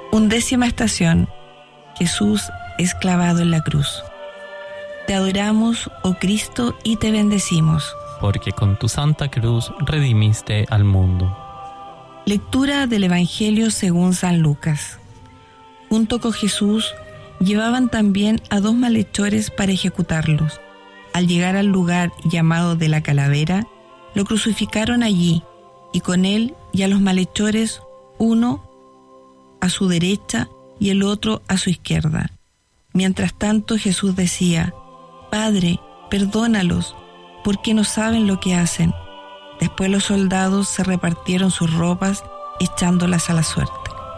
Undécima estación. Jesús es clavado en la cruz. Te adoramos, oh Cristo, y te bendecimos. Porque con tu santa cruz redimiste al mundo. Lectura del Evangelio según San Lucas. Junto con Jesús llevaban también a 2 malhechores para ejecutarlos. Al llegar al lugar llamado de la Calavera, lo crucificaron allí, y con él y a los malhechores, uno a su derecha y el otro a su izquierda. Mientras tanto Jesús decía: Padre, perdónalos, porque no saben lo que hacen. Después los soldados se repartieron sus ropas, echándolas a la suerte.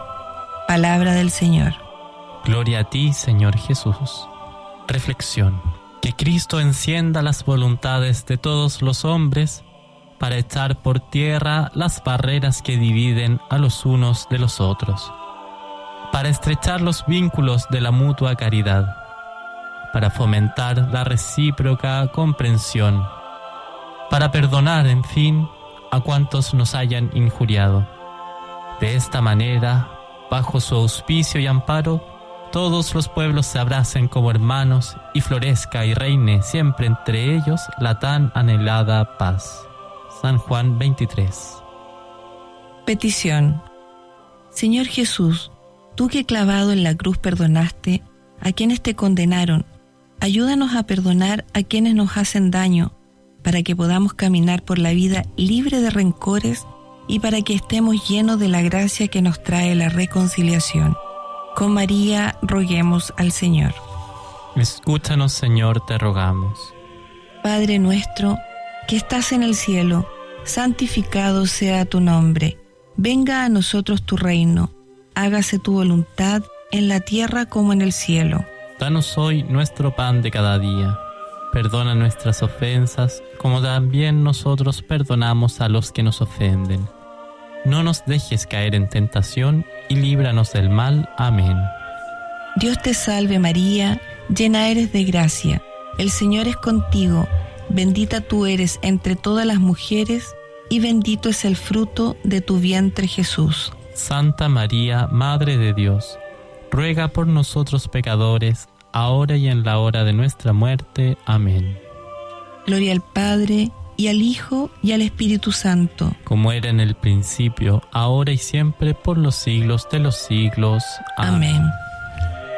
Palabra del Señor. Gloria a ti, Señor Jesús. Reflexión. Que Cristo encienda las voluntades de todos los hombres para echar por tierra las barreras que dividen a los unos de los otros, para estrechar los vínculos de la mutua caridad, para fomentar la recíproca comprensión, para perdonar, en fin, a cuantos nos hayan injuriado. De esta manera, bajo su auspicio y amparo, todos los pueblos se abracen como hermanos y florezca y reine siempre entre ellos la tan anhelada paz. San Juan 23. Petición. Señor Jesús, tú que clavado en la cruz perdonaste a quienes te condenaron, ayúdanos a perdonar a quienes nos hacen daño, para que podamos caminar por la vida libre de rencores y para que estemos llenos de la gracia que nos trae la reconciliación. Con María roguemos al Señor. Escúchanos, Señor, te rogamos. Padre nuestro, que estás en el cielo, santificado sea tu nombre. Venga a nosotros tu reino. Hágase tu voluntad en la tierra como en el cielo. Danos hoy nuestro pan de cada día. Perdona nuestras ofensas, como también nosotros perdonamos a los que nos ofenden. No nos dejes caer en tentación y líbranos del mal. Amén. Dios te salve María, llena eres de gracia. El Señor es contigo. Bendita tú eres entre todas las mujeres, y bendito es el fruto de tu vientre Jesús. Santa María, Madre de Dios, ruega por nosotros pecadores, ahora y en la hora de nuestra muerte. Amén. Gloria al Padre, y al Hijo, y al Espíritu Santo. Como era en el principio, ahora y siempre, por los siglos de los siglos. Amén.